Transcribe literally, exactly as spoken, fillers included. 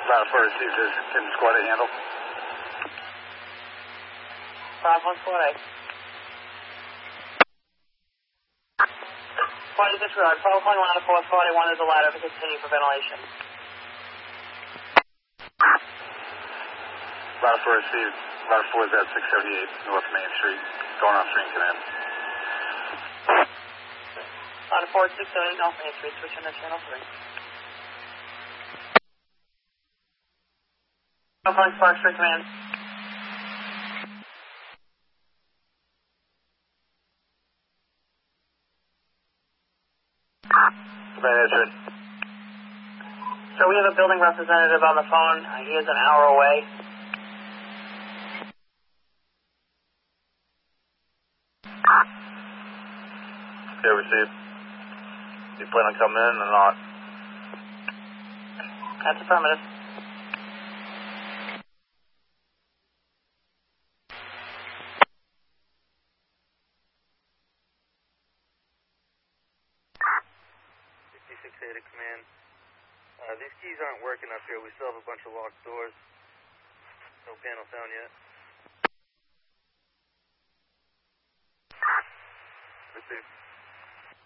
Last four receives this. Can squad A handle? five one squad A. Squad A disregard. twelve point one out of four. Squad A one is a ladder to continue for ventilation. Last four received. Last four is at six seventy-eight North Main Street. Going on stream command. Ladder four, six seventy-eight North Main Street. Switching to channel three. Calling Sparks for command. Command answered. So we have a building representative on the phone. Uh, he is an hour away. Okay, received. You plan on coming in or not? That's affirmative. sixty-six A to command. Uh, these keys aren't working up here. We still have a bunch of locked doors. No panel found yet. Received.